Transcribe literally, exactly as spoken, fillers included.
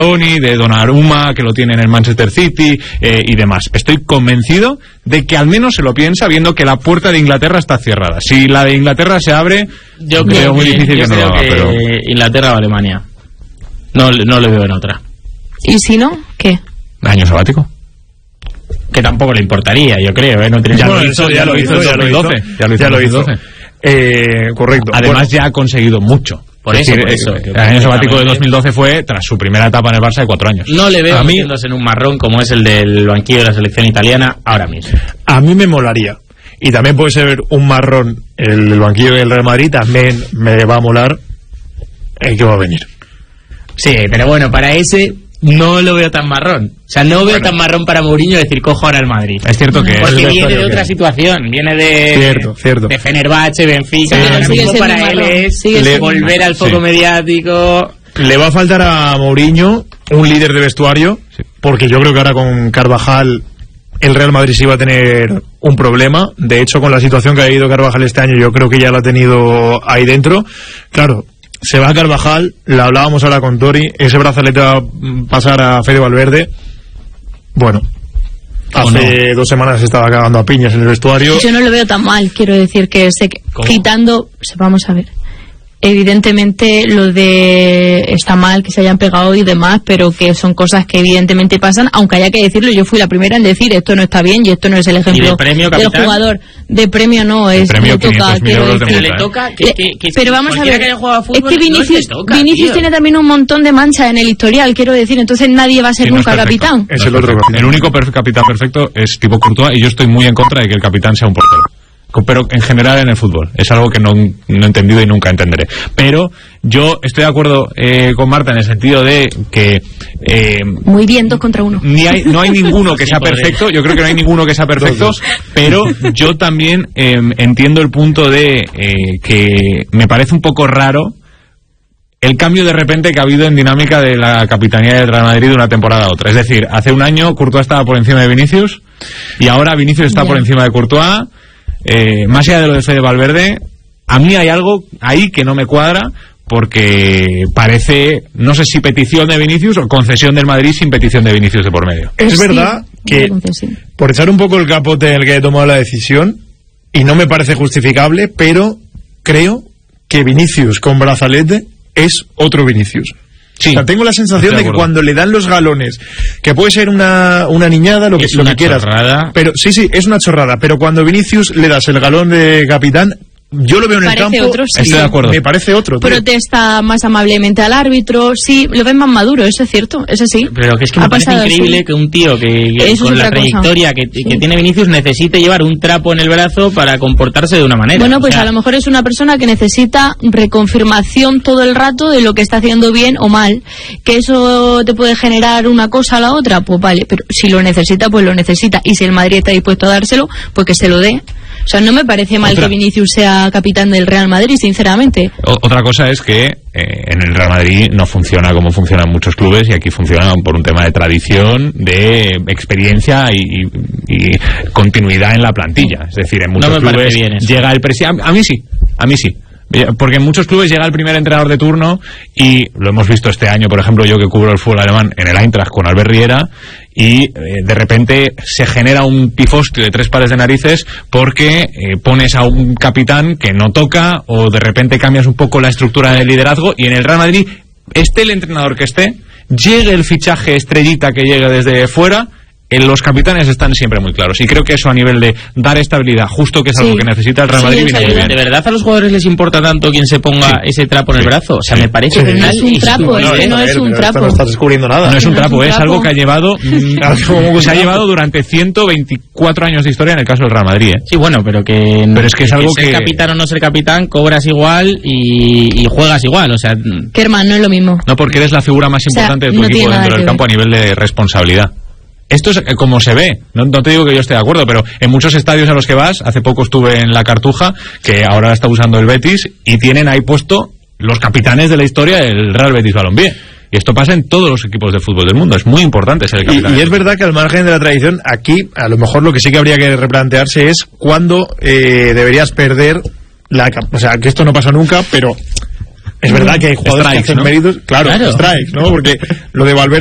Tony, de Donnarumma, que lo tiene en el Manchester City, eh, y demás. Estoy convencido de que al menos se lo piensa, viendo que la puerta de Inglaterra está cerrada. Si la de Inglaterra se abre, yo creo veo muy que, difícil yo que no creo lo haga, que pero... Inglaterra o Alemania. No, no le veo en otra. ¿Y si no? ¿Qué? ¿Año sabático? Que tampoco le importaría, yo creo, ¿eh? No tiene... Ya, bueno, lo hizo, ya lo hizo, ya lo hizo, ya lo hizo, ya lo hizo. Eh, correcto. Además, bueno, ya ha conseguido mucho. Por es eso, decir, por eso. El año sabático de dos mil doce fue tras su primera etapa en el Barça de cuatro años. No le veo a mí, metiéndose en un marrón como es el del banquillo de la selección italiana ahora mismo. A mí me molaría. Y también puede ser un marrón el, el banquillo del Real Madrid. También me va a molar el que va a venir. Sí, pero bueno, para ese no lo veo tan marrón. O sea, no veo bueno. tan marrón para Mourinho decir cojo ahora al Madrid. Es cierto que... Porque es viene de que otra situación. Viene de... Cierto, cierto. De Fenerbahce, Benfica. Sí, ahora sigue mismo siendo para él marrón, es sigue le- siendo volver al foco Sí. mediático... Le va a faltar a Mourinho un líder de vestuario, sí, porque yo creo que ahora con Carvajal el Real Madrid sí va a tener un problema. De hecho, con la situación que ha ido Carvajal este año, yo creo que ya la ha tenido ahí dentro. Claro, se va a Carvajal, la hablábamos ahora con Tori, ese brazalete va a pasar a Fede Valverde. Bueno, hace no? dos semanas se estaba cagando a piñas en el vestuario. Yo no lo veo tan mal, quiero decir que se, quitando, vamos a ver, evidentemente lo de está mal que se hayan pegado y demás, pero que son cosas que evidentemente pasan, aunque haya que decirlo. Yo fui la primera en decir esto no está bien y esto no es el ejemplo de premio, del capitán? Jugador de premio. No es premio le toca, quiero euros de decir, multa, le toca que, Le- que, que pero vamos a ver, que haya jugado a fútbol, es que Vinicius, no le toca, Vinicius tío. tiene también un montón de manchas en el historial, quiero decir, entonces nadie va a ser Sí, no es nunca perfecto. capitán. Es No el otro perfecto. capitán. El único perf- capitán perfecto es Thibaut Courtois, y yo estoy muy en contra de que el capitán sea un portero. Pero en general en el fútbol es algo que no, no he entendido y nunca entenderé. Pero yo estoy de acuerdo eh, con Marta en el sentido de que eh, Muy bien, dos contra uno. ni hay, no hay ninguno que sea Sí, podría. perfecto. Yo creo que no hay ninguno que sea perfecto, pero yo también eh, entiendo el punto de eh, que me parece un poco raro el cambio de repente que ha habido en dinámica de la capitanía del Real Madrid de una temporada a otra. Es decir, hace un año Courtois estaba por encima de Vinicius y ahora Vinicius está Ya. por encima de Courtois. Eh, más allá de lo de Fede Valverde, a mí hay algo ahí que no me cuadra, porque parece, no sé si petición de Vinicius o concesión del Madrid sin petición de Vinicius de por medio. Es Sí, verdad que, concesión. por echar un poco el capote en el que he tomado la decisión, y no me parece justificable, pero creo que Vinicius con brazalete es otro Vinicius. Sí, o sea, tengo la sensación de de que acuerdo. cuando le dan los galones, que puede ser una, una niñada, lo que, Es lo una que quieras, chorrada. pero sí, sí, es una chorrada, pero cuando Vinicius le das el galón de capitán, yo lo veo en el Parece campo, otro, sí. Estoy de acuerdo. me parece otro, tío. Protesta más amablemente al árbitro, sí, lo ven más maduro, eso es cierto, eso sí. Pero que es que Ha me parece pasado, increíble sí. que un tío que, que Eso con es la otra cosa. trayectoria que, Sí. que tiene Vinicius necesite llevar un trapo en el brazo para comportarse de una manera. Bueno, pues O sea, a lo mejor es una persona que necesita reconfirmación todo el rato de lo que está haciendo bien o mal. Que eso te puede generar una cosa a la otra, pues vale, pero si lo necesita, pues lo necesita. Y si el Madrid está dispuesto a dárselo, pues que se lo dé. O sea, no me parece mal Otra. que Vinicius sea capitán del Real Madrid, sinceramente. O- Otra cosa es que eh, en el Real Madrid no funciona como funcionan muchos clubes, y aquí funciona por un tema de tradición, de experiencia y, y- y continuidad en la plantilla. Es decir, en muchos me parece clubes bien eso. llega el presidente. A mí sí, a mí sí. Porque en muchos clubes llega el primer entrenador de turno, y lo hemos visto este año, por ejemplo, yo que cubro el fútbol alemán en el Eintracht con Albert Riera, y eh, de repente se genera un pifostio de tres pares de narices porque eh, pones a un capitán que no toca, o de repente cambias un poco la estructura del liderazgo, y en el Real Madrid, esté el entrenador que esté, llegue el fichaje estrellita que llegue desde fuera, en los capitanes están siempre muy claros, y creo que eso a nivel de dar estabilidad, justo que es algo Sí. que necesita el Real Sí, Madrid, eso viene muy ayuda. bien. ¿De verdad a los jugadores les importa tanto quién se ponga Sí. ese trapo en el Sí. brazo? O sea, Sí. me parece Pero no genial es un y trapo, estupendo. es que no a es ver, un pero esto trapo. no estás descubriendo nada. No es un No es trapo, un es trapo. algo que ha llevado ¿Cómo que se ha un trapo? llevado durante ciento veinticuatro años de historia en el caso del Real Madrid, ¿eh? Sí, bueno, pero que... Pero es que es algo ser que- capitán o no ser capitán, cobras igual y, y juegas igual, o sea... Kerman, no es lo mismo. No, porque eres la figura más O sea, importante de tu no equipo tiene nada dentro del que campo a ver. nivel de responsabilidad. Esto es eh, como se ve, no, no te digo que yo esté de acuerdo, pero en muchos estadios a los que vas, hace poco estuve en la Cartuja, que ahora la está usando el Betis, y tienen ahí puesto los capitanes de la historia del Real Betis Balompié. Y esto pasa en todos los equipos de fútbol del mundo, es muy importante ser el capitán. Y, y es verdad que al margen de la tradición, aquí a lo mejor lo que sí que habría que replantearse es cuándo eh, deberías perder la cap- o sea, que esto no pasa nunca, pero Es verdad que hay jugadores Strikes, que hacen ¿no? méritos, claro, Claro. strikes, ¿no? Porque lo de Valverde